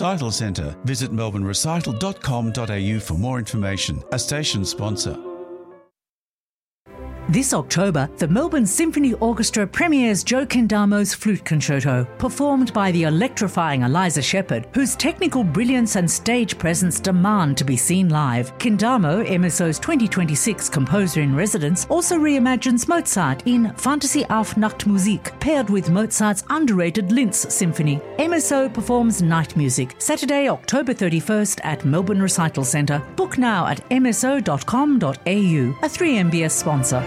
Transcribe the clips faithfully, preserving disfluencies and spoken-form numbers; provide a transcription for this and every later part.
Recital Centre. Visit melbourne recital dot com dot a u for more information. A station sponsor. This October, the Melbourne Symphony Orchestra premieres Joe Kendamo's Flute Concerto, performed by the electrifying Eliza Shepherd, whose technical brilliance and stage presence demand to be seen live. Kendamo, M S O's twenty twenty-six Composer-in-Residence, also reimagines Mozart in Fantasy auf Nachtmusik, paired with Mozart's underrated Linz Symphony. M S O performs Night Music, Saturday, October thirty-first at Melbourne Recital Centre. Book now at m s o dot com dot a u, a three M B S sponsor.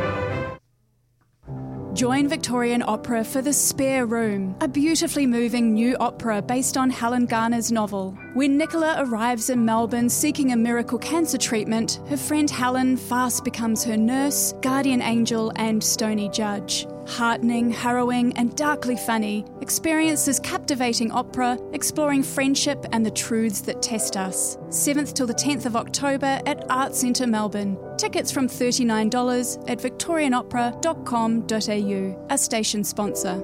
Join Victorian Opera for The Spare Room, a beautifully moving new opera based on Helen Garner's novel. When Nicola arrives in Melbourne seeking a miracle cancer treatment, her friend Helen fast becomes her nurse, guardian angel and stony judge. Heartening, harrowing and darkly funny, experience this captivating opera exploring friendship and the truths that test us. seventh till the tenth of October at Arts Centre Melbourne. Tickets from thirty-nine dollars at victorian opera dot com dot a u, a station sponsor.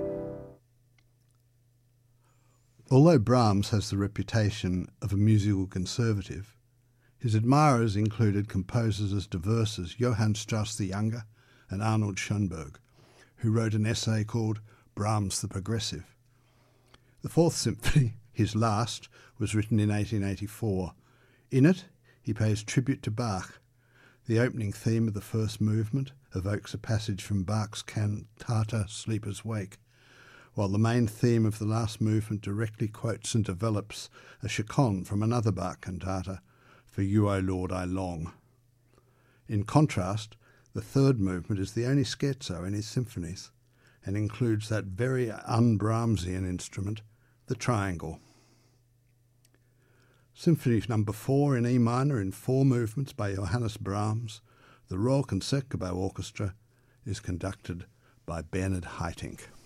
Although Brahms has the reputation of a musical conservative, his admirers included composers as diverse as Johann Strauss the Younger and Arnold Schoenberg, who wrote an essay called Brahms the Progressive. The Fourth Symphony, his last, was written in eighteen eighty-four. In it, he pays tribute to Bach. The opening theme of the first movement evokes a passage from Bach's cantata Sleeper's Wake, while the main theme of the last movement directly quotes and develops a chaconne from another Bach cantata, For You, O Lord, I Long. In contrast, the third movement is the only scherzo in his symphonies and includes that very un-Brahmsian instrument, the triangle. Symphony number four in E minor in four movements by Johannes Brahms, the Royal Concertgebouw Orchestra, is conducted by Bernard Haitink.